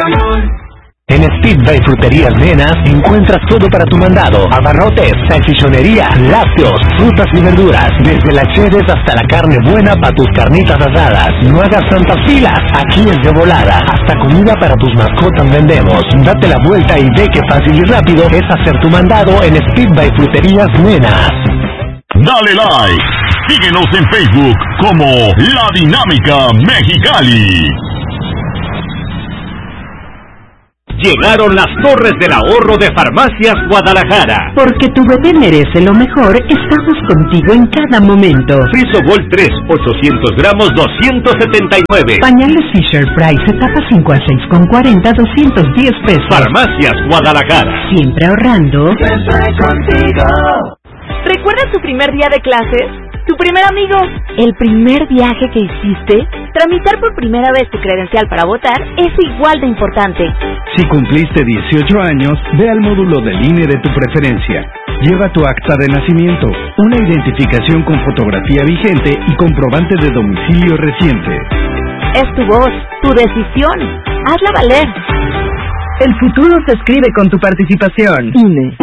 En Speed by Fruterías Nenas encuentras todo para tu mandado: abarrotes, salchichonería, lácteos, frutas y verduras, desde las cheves hasta la carne buena para tus carnitas asadas. No hagas tantas filas, aquí es de volada. Hasta comida para tus mascotas vendemos. Date la vuelta y ve qué fácil y rápido es hacer tu mandado en Speed by Fruterías Nenas. Dale like, síguenos en Facebook como La Dinámica Mexicali. Llegaron las torres del ahorro de Farmacias Guadalajara. Porque tu bebé merece lo mejor, estamos contigo en cada momento. Frisogol 3, 800 gramos, 279. Pañales Fisher Price, etapa 5 a 6 con 40, 210 pesos. Farmacias Guadalajara. Siempre ahorrando. Siempre contigo. ¿Recuerdas tu primer día de clases? ¿Tu primer amigo? ¿El primer viaje que hiciste? Tramitar por primera vez tu credencial para votar es igual de importante. Si cumpliste 18 años, ve al módulo del INE de tu preferencia. Lleva tu acta de nacimiento, una identificación con fotografía vigente y comprobante de domicilio reciente. Es tu voz, tu decisión. Hazla valer. El futuro se escribe con tu participación. INE.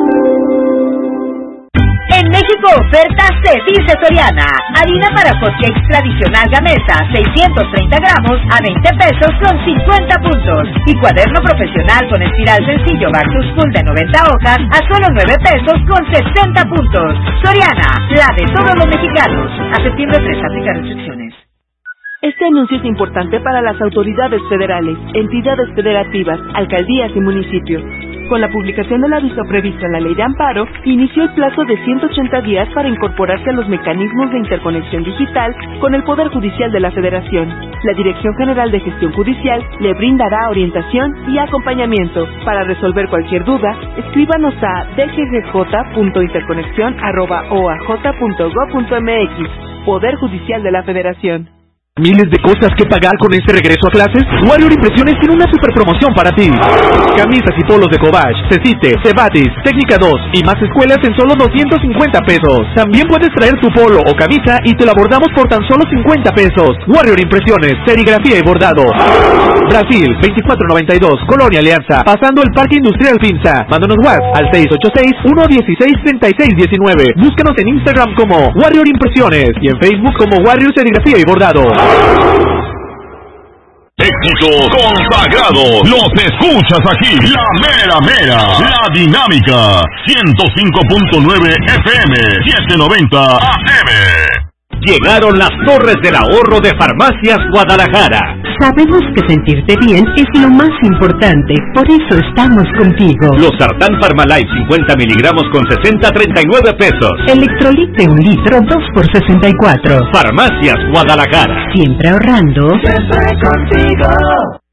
En México, ofertas se dice Soriana. Harina para hotcakes tradicional Gamesa, 630 gramos a 20 pesos con 50 puntos. Y cuaderno profesional con espiral sencillo Bactus Full de 90 hojas a solo 9 pesos con 60 puntos. Soriana, la de todos los mexicanos. A septiembre 3, aplica restricciones. Este anuncio es importante para las autoridades federales, entidades federativas, alcaldías y municipios. Con la publicación del aviso previsto en la Ley de Amparo, inició el plazo de 180 días para incorporarse a los mecanismos de interconexión digital con el Poder Judicial de la Federación. La Dirección General de Gestión Judicial le brindará orientación y acompañamiento. Para resolver cualquier duda, escríbanos a dggj.interconexión@oaj.gov.mx. Poder Judicial de la Federación. ¿Miles de cosas que pagar con este regreso a clases? Warrior Impresiones tiene una super promoción para ti. Camisas y polos de Cobach, Cecite, Cebatis, Técnica 2 y más escuelas en solo 250 pesos. También puedes traer tu polo o camisa y te la bordamos por tan solo 50 pesos. Warrior Impresiones, serigrafía y bordado. Brasil, 2492, Colonia Alianza, pasando el Parque Industrial Pinza. Mándanos WhatsApp al 686-116-3619. Búscanos en Instagram como Warrior Impresiones y en Facebook como Warrior Serigrafía y Bordado. Éxitos consagrados, los escuchas aquí, la mera mera, La Dinámica, 105.9 FM, 790 AM. Llegaron las torres del ahorro de Farmacias Guadalajara. Sabemos que sentirte bien es lo más importante, por eso estamos contigo. Los Sartán Pharmalife 50 miligramos con 60 a 39 pesos. Electrolit de 1 litro, 2 por 64. Farmacias Guadalajara. Siempre ahorrando. Siempre contigo.